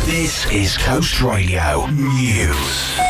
This is Coast Radio News.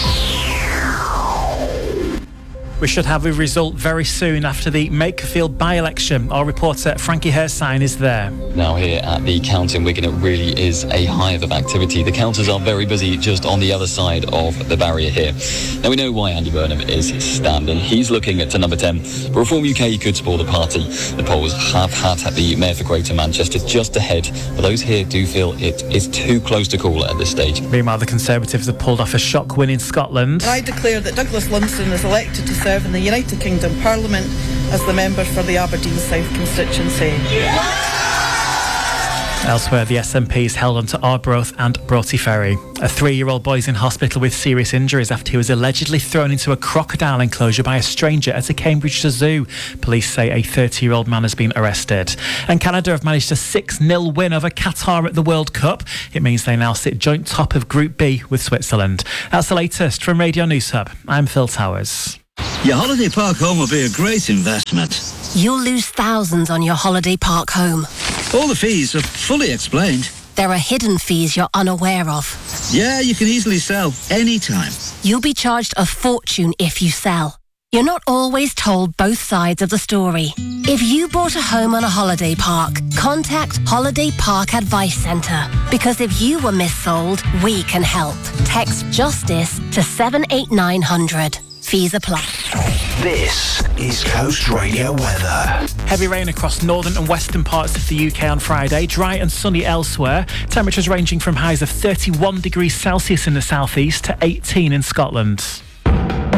We should have a result very soon after the Makerfield by-election. Our reporter Frankie Hersign is there. Now here at the count in Wigan, it really is a hive of activity. The counters are very busy just on the other side of the barrier here. Now we know why Andy Burnham is standing. He's looking at number 10. But Reform UK could spoil the party. The polls have had the Mayor for Greater Manchester just ahead, but those here do feel it is too close to call at this stage. Meanwhile, the Conservatives have pulled off a shock win in Scotland. I declare that Douglas Lumsden is elected to serve in the United Kingdom Parliament as the member for the Aberdeen South constituency. Elsewhere, the SNP's held on to Arbroath and Broughty Ferry. A 3-year-old boy is in hospital with serious injuries after he was allegedly thrown into a crocodile enclosure by a stranger at a Cambridgeshire zoo. Police say a 30-year-old man has been arrested. And Canada have managed a 6-0 win over Qatar at the World Cup. It means they now sit joint top of Group B with Switzerland. That's the latest from Radio News Hub. I'm Phil Towers. Your holiday park home will be a great investment. You'll lose thousands on your holiday park home. All the fees are fully explained. There are hidden fees you're unaware of. Yeah, you can easily sell anytime. You'll be charged a fortune if you sell. You're not always told both sides of the story. If you bought a home on a holiday park, contact Holiday Park Advice Centre. Because if you were missold, we can help. Text JUSTICE to 78900. Fees apply. This is Coast Radio weather. Heavy rain across northern and western parts of the UK on Friday. Dry and sunny elsewhere. Temperatures ranging from highs of 31 degrees Celsius in the southeast to 18 in Scotland.